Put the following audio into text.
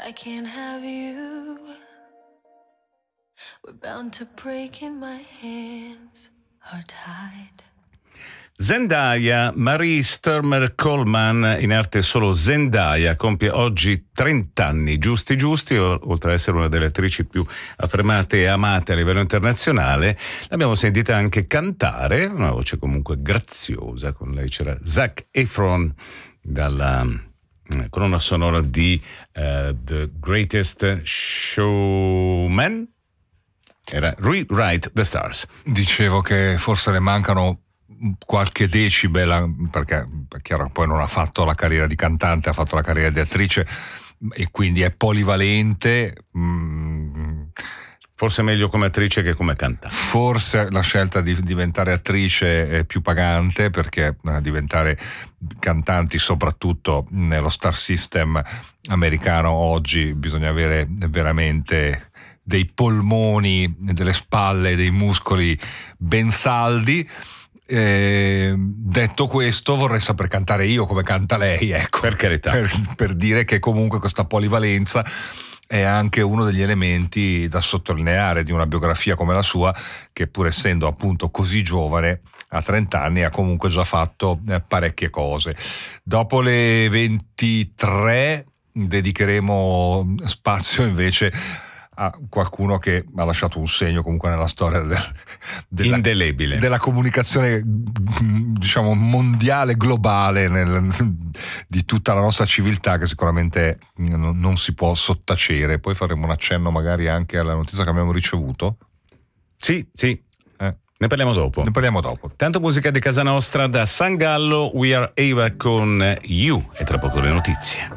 I can't have you. We're bound to break and my hands are tied. Zendaya, Marie Sturmer Coleman, in arte solo Zendaya, compie oggi 30 anni giusti, oltre ad essere una delle attrici più affermate e amate a livello internazionale. L'abbiamo sentita anche cantare, una voce comunque graziosa. Con lei c'era Zac Efron dalla colonna sonora di The Greatest Showman. Era Rewrite the Stars. Dicevo che forse le mancano qualche decibel, perché è chiaro che poi non ha fatto la carriera di cantante, ha fatto la carriera di attrice e quindi è polivalente. Forse meglio come attrice che come cantante. Forse la scelta di diventare attrice è più pagante, perché diventare cantanti, soprattutto nello star system americano oggi, bisogna avere veramente dei polmoni, delle spalle, dei muscoli ben saldi. Detto questo, vorrei saper cantare io come canta lei, ecco, per carità, per dire che comunque questa polivalenza è anche uno degli elementi da sottolineare di una biografia come la sua, che pur essendo appunto così giovane, a 30 anni ha comunque già fatto parecchie cose. Dopo le 23 dedicheremo spazio invece a qualcuno che ha lasciato un segno comunque nella storia indelebile della comunicazione, diciamo, mondiale, globale, di tutta la nostra civiltà, che sicuramente non si può sottacere. Poi faremo un accenno magari anche alla notizia che abbiamo ricevuto. Sì. Ne parliamo dopo. Tanto musica di casa nostra da San Gallo, We Are Eva con You, e tra poco le notizie.